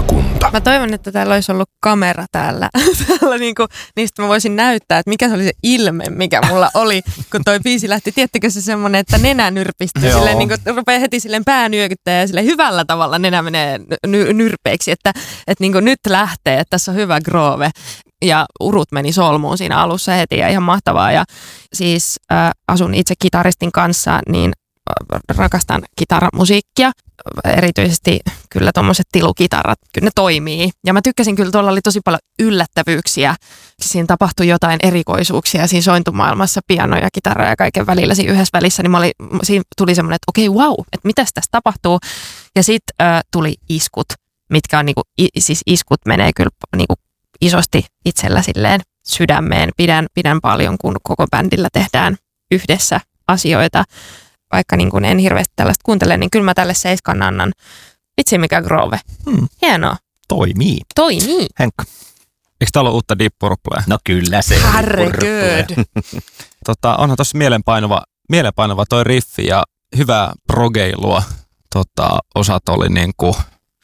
Kansakunta. Mä toivon, että täällä olisi ollut kamera täällä niinku, niistä mä voisin näyttää, että mikä se oli se ilme, mikä mulla oli, kun toi biisi lähti. Tiedättekö se semmoinen, että nenä nyrpistyy, silleen, niinku, rupeaa heti silleen pää nyökyttää ja silleen hyvällä tavalla nenä menee nyrpeiksi, että niinku nyt lähtee, että tässä on hyvä groove. Ja urut meni solmuun siinä alussa heti ja ihan mahtavaa. Ja siis asun itse kitaristin kanssa, niin rakastan kitaramusiikkia. Erityisesti kyllä tommoset tilukitarat, kyllä ne toimii. Ja mä tykkäsin kyllä, tuolla oli tosi paljon yllättävyyksiä. Siinä tapahtui jotain erikoisuuksia siinä sointumaailmassa, pianoja, kitaroja ja kaiken välillä siinä yhdessä välissä. Niin siinä tuli semmoinen, että okei, wow, että mitäs tässä tapahtuu. Ja sitten tuli iskut, mitkä on niinku, siis iskut menee kyllä niinku isosti itsellä silleen sydämeen. Pidän paljon, kun koko bändillä tehdään yhdessä asioita. Vaikka niin kuin en hirveästi tällaista kuuntele, niin kyllä mä tälle 7 annan. Vitsi mikä groove. Hienoa. Toimii. Henkka. Eikö täällä ole uutta Deep Purplea? No kyllä se. Herregud. Onhan tossa mielenpainava toi riffi ja hyvää progeilua. Osat oli niinku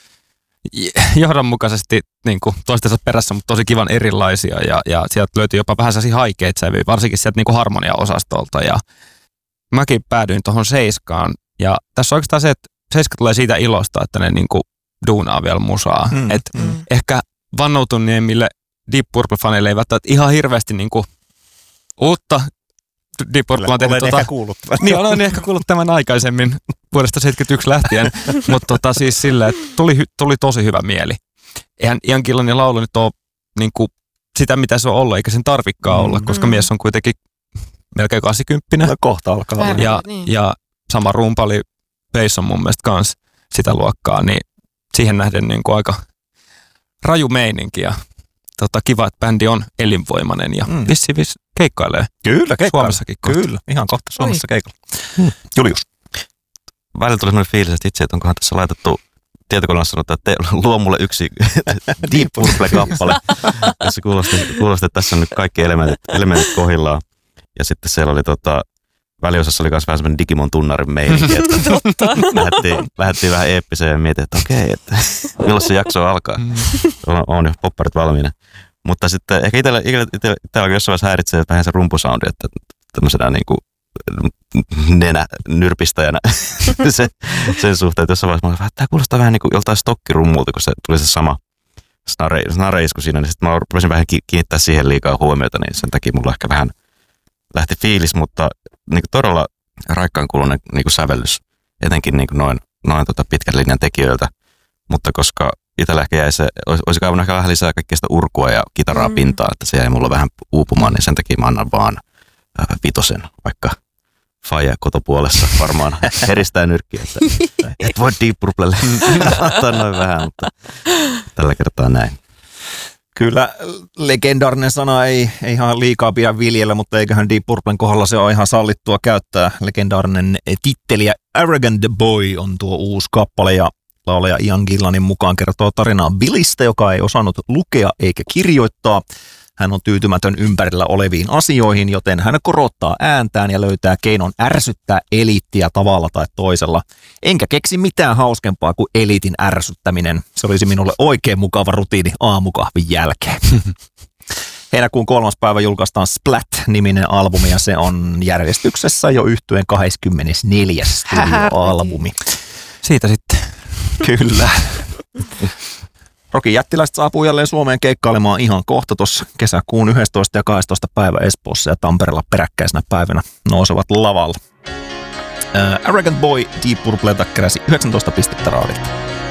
johdonmukaisesti niinku toistensa perässä, mutta tosi kivan erilaisia. Ja sieltä löytyi jopa vähän sellaisia haikeita sävyjä, varsinkin sieltä niinku harmonia-osastolta. Ja mäkin päädyin tuohon 7. Ja tässä on oikeastaan se, että 7 tulee siitä ilosta, että ne niinku duunaa vielä musaa. Ehkä vannoutuneemmille Deep Purple-faneille ei välttämättä ihan hirveästi niinku uutta Deep Purple on tehnyt. Ehkä kuullut. Niin, olen ehkä kuullut tämän aikaisemmin vuodesta 1971 lähtien, mutta siis silleen, että tuli tosi hyvä mieli. Eihän Ian Gillanin laulu nyt ole niinku sitä, mitä se on ollut, eikä sen tarvikaan olla, koska mies on kuitenkin melkein 80. No, kohta alkaa. Ja sama rumpali bass on mun mielestä kans sitä luokkaa, niin siihen nähden niin kuin aika raju meininki ja kiva, että bändi on elinvoimainen ja vissi keikkailee. Kyllä, Suomessakin kohta. Kyllä, ihan kohta Suomessa keikalla. Julius. Välillä tuli sellainen fiilis, että itse, että onkohan tässä laitettu tietokoneella sanotaan, että luo mulle yksi Deep Purple-kappale, jossa kuulosti, että tässä on nyt kaikki elementit kohdillaan. Ja sitten siellä oli väliosassa oli myös vähän semmoinen Digimon-tunnarin meininki, että lähdettiin vähän eeppiseen ja mietin, että okei, että milloin se jakso alkaa. On jo popparit valmiina. Mutta sitten ehkä itsellä jossain vaiheessa häiritsee vähän se rumpusoundi, että tämmöisenä niin kuin nenänyrpistäjänä sen suhteen, että jossain vaiheessa mä tämä kuulostaa vähän niin kuin joltain stokkirummulta, kun se tuli se sama snare-isku siinä, niin sitten mä rupesin vähän kiinnittää siihen liikaa huomiota, niin sen takia mulla ehkä vähän lähti fiilis, mutta niin kuin todella raikkaan kuulunen niin kuin sävellys, etenkin niin kuin noin pitkän linjan tekijöiltä, mutta koska itsellä ehkä jäi se, olisi kaivannut ehkä vähän lisää kaikkea sitä urkua ja kitaraa pintaa, että se jäi mulla vähän uupumaan, niin sen takia mä annan vaan 5, vaikka faija kotopuolessa varmaan heristää nyrkkiä, että et voi Deep Purplelle antaa noin vähän, mutta tällä kertaa näin. Kyllä legendaarinen sana ei ihan liikaa pidä viljellä, mutta eiköhän Deep Purplen kohdalla se on ihan sallittua käyttää. Legendaarinen titteli ja Arrogant Boy on tuo uusi kappale ja laulaja Ian Gillanin mukaan kertoo tarinaa Billistä, joka ei osannut lukea eikä kirjoittaa. Hän on tyytymätön ympärillä oleviin asioihin, joten hän korottaa ääntään ja löytää keinon ärsyttää eliittiä tavalla tai toisella. Enkä keksi mitään hauskempaa kuin eliitin ärsyttäminen. Se olisi minulle oikein mukava rutiini aamukahvin jälkeen. Heinäkuun 3. päivä julkaistaan Splat-niminen albumi ja se on järjestyksessä jo yhtyeen 24. studioalbumi. Siitä sitten. Kyllä. Rokin jättiläiset saapuu jälleen Suomeen keikkailemaan ihan kohta tuossa kesäkuun 11. ja 12. päivä Espoossa ja Tampereella peräkkäisenä päivänä nousevat lavalla. Arrogant Boy Deep Purplelta keräsi 19 pistettä raadilta.